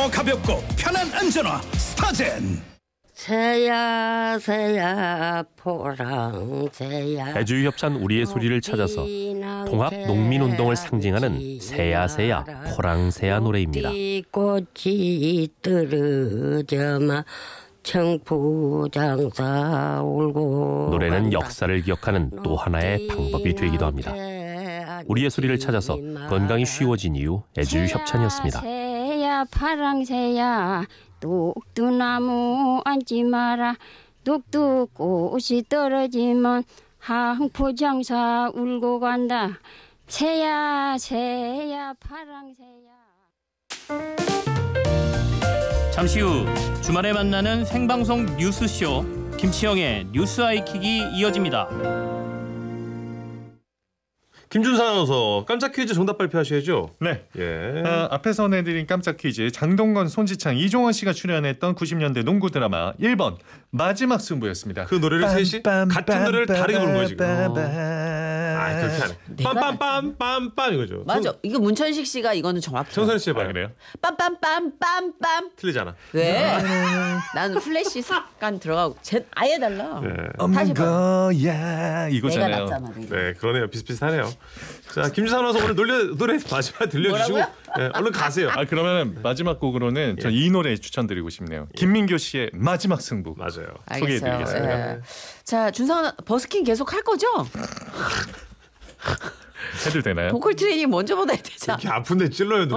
더 가볍고 편한 안전화 스타젠. 새야 새야 포랑새야. 애주협찬 우리의 소리를 찾아서 통합 농민운동을 상징하는 새야 새야 포랑새야 노래입니다. 꽃이 떨어져마 청포장사 울고. 노래는 역사를 기억하는 또 하나의 방법이 되기도 합니다. 우리의 소리를 찾아서 건강이 쉬워진 이유 애주협찬이었습니다. 새야 파랑새야 뚝뚝나무 앉지 마라. 뚝뚝꽃이 떨어지면 항포장사 울고 간다. 새야 새야 파랑새야. 잠시 후 주말에 만나는 생방송 뉴스쇼 김치영의 뉴스 아이킥이 이어집니다. 김준사 아나운서 깜짝 퀴즈 정답 발표하셔야죠. 네. 예. 앞에서 내드린 깜짝 퀴즈 장동건, 손지창, 이종원 씨가 출연했던 90년대 농구 드라마 1번 마지막 승부였습니다. 그 노래를 셋이 같은 노래를 다르게 부른 거예요 지금. 아 그렇게 하네. 빰빰빰빰빰 이거죠. 맞아. 이거 문천식 씨가 이거는 정확해. 정선희 씨 해봐요. 그래요? 빰빰빰빰빰. 틀리잖아. 왜? 나는 플래시 잠깐 들어가고 아예 달라. 네. 다시 봐. 거야 내가 이거잖아요. 낫잖아. 내가. 네 그러네요. 비슷비슷하네요. 자 김준사 아나운서 오늘 노래 마지막 들려주시고 네, 얼른 가세요. 그러면 마지막 곡으로는 전 이 노래 추천드리고 싶네요. 김민교 씨의 마지막 승부. 맞아요. 소개해드리겠습니다. 예. 자 준상 버스킹 계속 할 거죠? 해도 되나요? 보컬 트레이닝 먼저 받아야 되잖아. 이렇게 아픈데 찔러요.